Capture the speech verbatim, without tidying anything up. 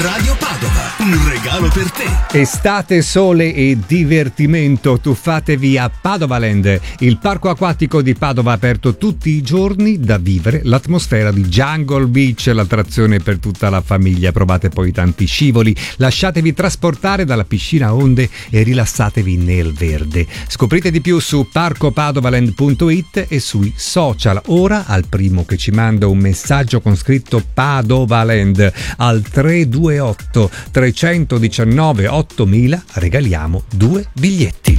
Radio Padova, un regalo per te. Estate, sole e divertimento, tuffatevi a Padovaland, il parco acquatico di Padova aperto tutti i giorni, da vivere l'atmosfera di Jungle Beach, l'attrazione per tutta la famiglia. Provate poi tanti scivoli, lasciatevi trasportare dalla piscina a onde e rilassatevi nel verde. Scoprite di più su parco padovaland punto it e sui social. Ora al primo che ci manda un messaggio con scritto Padovaland al tre due otto tre uno nove ottomila regaliamo due biglietti.